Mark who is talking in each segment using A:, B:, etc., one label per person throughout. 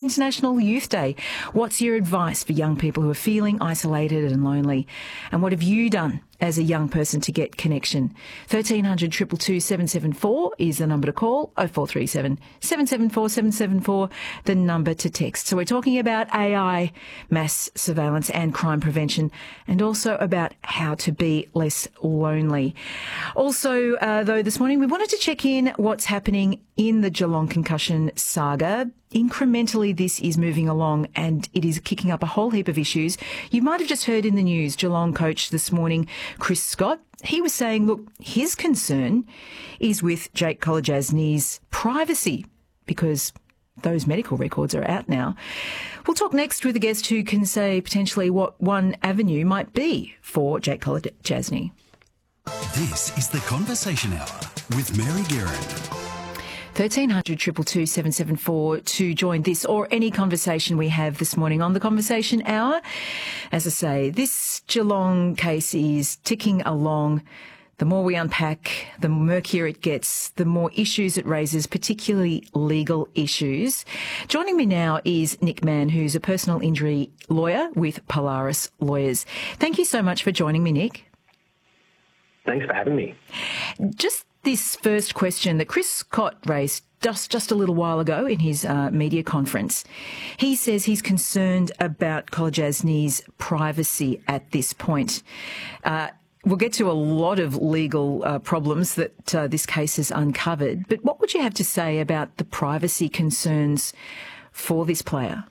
A: International Youth Day. What's your advice for young people who are feeling isolated and lonely? And what have you done as a young person to get connection? 1300 222 774 is the number to call. 0437 774 774, the number to text. So we're talking about AI, mass surveillance and crime prevention, and also about how to be less lonely. Also, though, this morning we wanted to check in what's happening in the Geelong concussion saga. Incrementally, this is moving along and it is kicking up a whole heap of issues. You might have just heard in the news, Geelong coach this morning, Chris Scott, he was saying, look, his concern is with Jake Kolodjasny's privacy because those medical records are out now. We'll talk next with a guest who can say potentially what one avenue might be for Jake Kolodjasny.
B: This is the Conversation Hour with Mary Guerin.
A: 1300 222 774 to join this or any conversation we have this morning on the Conversation Hour. As I say, this Geelong case is ticking along. The more we unpack, the murkier it gets, the more issues it raises, particularly legal issues. Joining me now is Nick Mann, who's a personal injury lawyer with Polaris Lawyers. Thank you so much for joining me, Nick.
C: Thanks for having me.
A: Just this first question that Chris Scott raised just a little while ago in his media conference. He says he's concerned about Kolodjasny's privacy at this point. We'll get to a lot of legal problems that this case has uncovered, but what would you have to say about the privacy concerns for this player?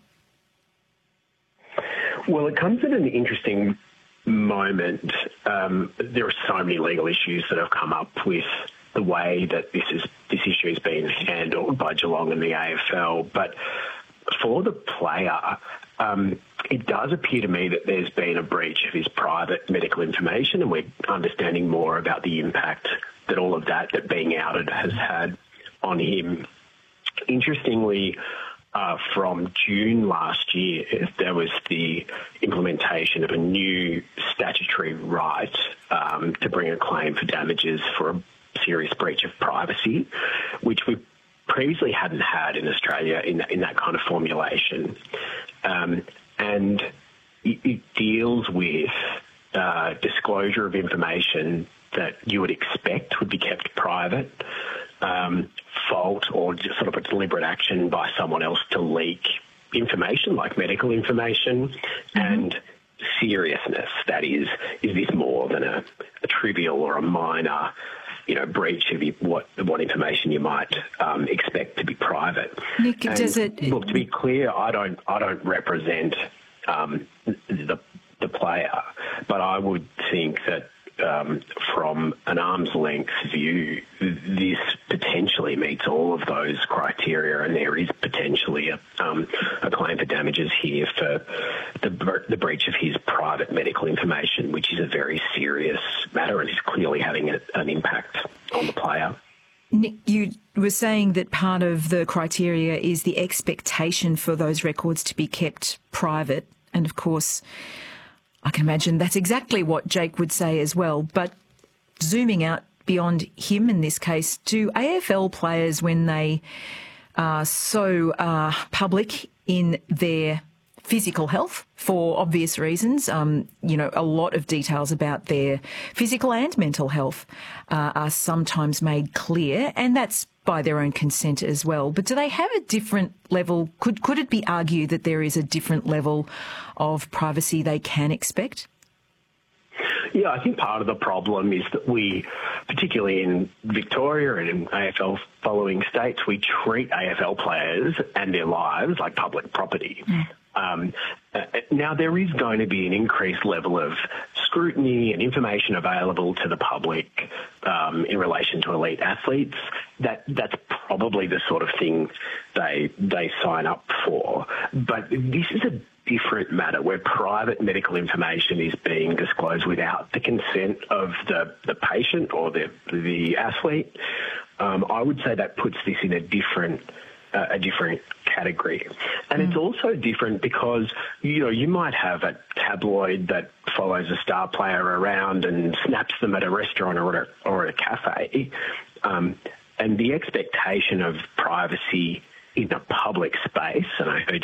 C: Well, it comes at an interesting moment. There are so many legal issues that have come up with the way that this issue has been handled by Geelong and the AFL. But for the player, it does appear to me that there's been a breach of his private medical information, and we're understanding more about the impact that all of that being outed has had on him. Interestingly, from June last year, there was the implementation of a new statutory right to bring a claim for damages for a serious breach of privacy, which we previously hadn't had in Australia in that kind of formulation. And it deals with disclosure of information that you would expect would be kept private, fault or just sort of a deliberate action by someone else to leak information like medical information, and seriousness. That is this more than a trivial or a minor, breach of what information you might expect to be private?
A: Nick,
C: look, to be clear, I don't represent the player, but I would think that from an arm's length view, this potentially meets all of those criteria, and there is potentially a claim for damages here for the breach of his private medical information, which is a very serious matter and is clearly having an impact on the player.
A: Nick, you were saying that part of the criteria is the expectation for those records to be kept private, and of course I can imagine that's exactly what Jake would say as well. But zooming out beyond him in this case, do AFL players, when they are so public in their physical health for obvious reasons, a lot of details about their physical and mental health are sometimes made clear, and that's by their own consent as well. But do they have a different level? Could it be argued that there is a different level of privacy they can expect?
C: Yeah, I think part of the problem is that we, particularly in Victoria and in AFL following states, we treat AFL players and their lives like public property. Now, there is going to be an increased level of scrutiny and information available to the public in relation to elite athletes. That's probably the sort of thing they sign up for. But this is a different matter where private medical information is being disclosed without the consent of the patient or the athlete. I would say that puts this in a different category. And it's also different because, you might have a tabloid that follows a star player around and snaps them at a restaurant or at a cafe. And the expectation of privacy in a public space, and I heard